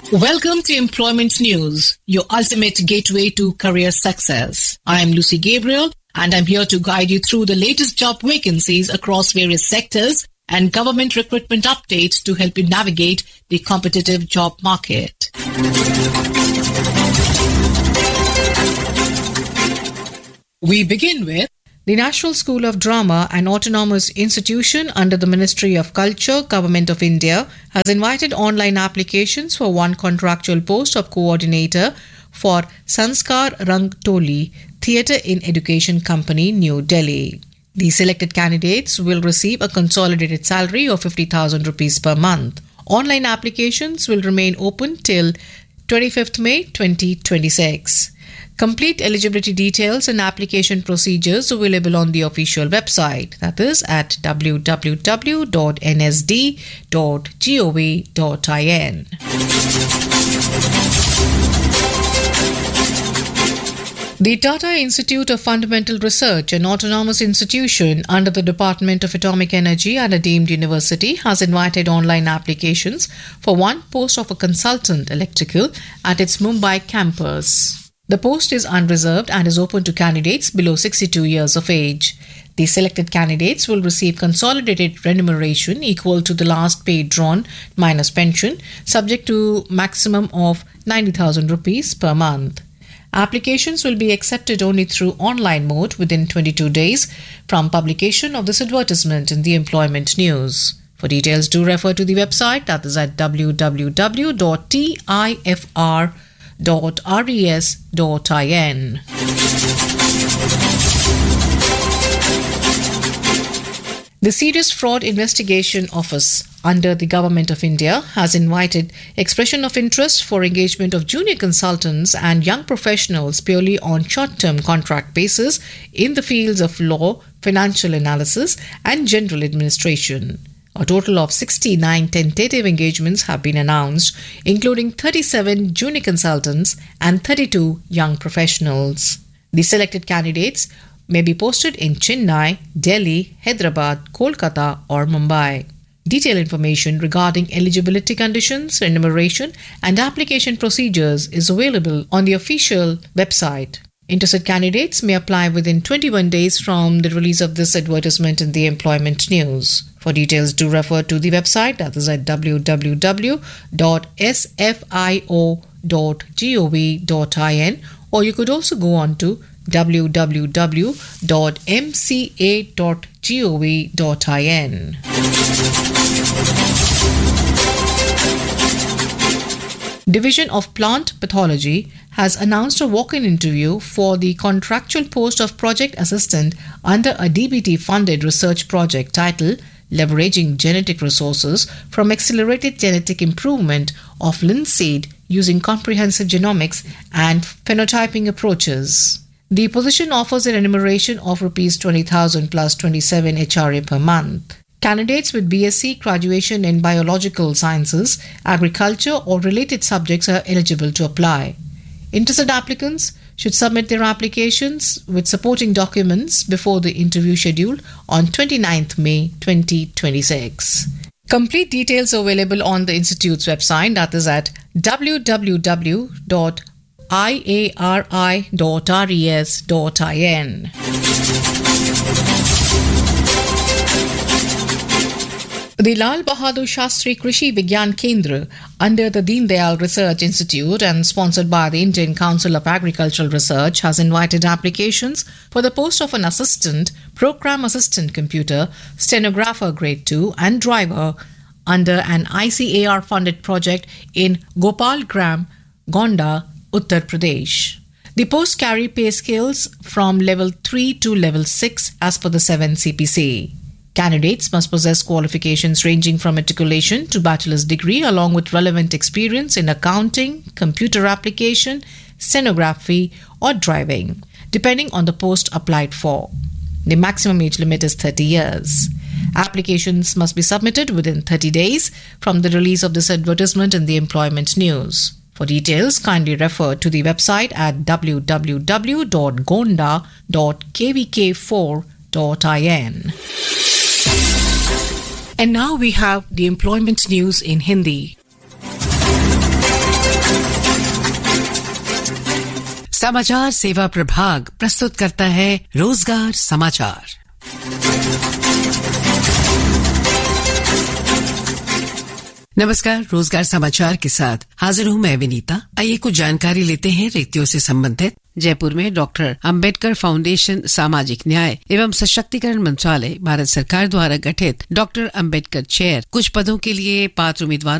Welcome to Employment News, your ultimate gateway to career success. I am Lucy Gabriel, and I'm here to guide you through the latest job vacancies across various sectors and government recruitment updates to help you navigate the competitive job market. We begin with the National School of Drama, an autonomous institution under the Ministry of Culture, Government of India, has invited online applications for one contractual post of coordinator for Sanskar Rangtoli Theatre in Education Company, New Delhi. The selected candidates will receive a consolidated salary of 50,000 rupees per month. Online applications will remain open till 25th May 2026. Complete eligibility details and application procedures available on the official website, that is at www.nsd.gov.in. The Tata Institute of Fundamental Research, an autonomous institution under the Department of Atomic Energy and a deemed university, has invited online applications for one post of a consultant electrical at its Mumbai campus. The post is unreserved and is open to candidates below 62 years of age. The selected candidates will receive consolidated remuneration equal to the last pay drawn minus pension, subject to maximum of 90,000 rupees per month. Applications will be accepted only through online mode within 22 days from publication of this advertisement in the Employment News. For details, do refer to the website, that is at www.tifr.res.in. The Serious Fraud Investigation Office under the Government of India has invited expression of interest for engagement of junior consultants and young professionals purely on short-term contract basis in the fields of law, financial analysis and general administration. A total of 69 tentative engagements have been announced, including 37 junior consultants and 32 young professionals. The selected candidates may be posted in Chennai, Delhi, Hyderabad, Kolkata or Mumbai. Detailed information regarding eligibility conditions, remuneration and application procedures is available on the official website. Interested candidates may apply within 21 days from the release of this advertisement in the Employment News. For details, do refer to the website, that is at www.sfio.gov.in, or you could also go on to www.mca.gov.in. Division of Plant Pathology has announced a walk-in interview for the contractual post of project assistant under a DBT-funded research project titled Leveraging Genetic Resources from Accelerated Genetic Improvement of Linseed using Comprehensive Genomics and Phenotyping Approaches. The position offers a remuneration of Rs 20,000 plus 27 HRA per month. Candidates with BSc graduation in Biological Sciences, Agriculture or related subjects are eligible to apply. Interested applicants should submit their applications with supporting documents before the interview schedule on 29th May 2026. Complete details are available on the Institute's website, that is at www.iari.res.in. The Lal Bahadur Shastri Krishi Vigyan Kendra under the Deen Dayal Research Institute and sponsored by the Indian Council of Agricultural Research has invited applications for the post of an assistant, program assistant computer, stenographer grade 2 and driver under an ICAR funded project in Gopalgram, Gonda, Uttar Pradesh. The posts carry pay scales from level 3 to level 6 as per the 7 CPC. Candidates must possess qualifications ranging from matriculation to bachelor's degree along with relevant experience in accounting, computer application, stenography or driving, depending on the post applied for. The maximum age limit is 30 years. Applications must be submitted within 30 days from the release of this advertisement in the Employment News. For details, kindly refer to the website at www.gonda.kvk4.in. And now we have the Employment News in Hindi. समाचार सेवा प्रभाग प्रस्तुत करता है रोजगार समाचार। नमस्कार, रोजगार समाचार के साथ हाजिर हूं मैं विनीता। आइए कुछ जानकारी लेते हैं रिक्तियों से संबंधित। जयपुर में डॉक्टर अंबेडकर फाउंडेशन सामाजिक न्याय एवं सशक्तिकरण मंत्रालय भारत सरकार द्वारा गठित डॉक्टर अंबेडकर चेयर कुछ पदों के लिए पात्र उम्मीदवारों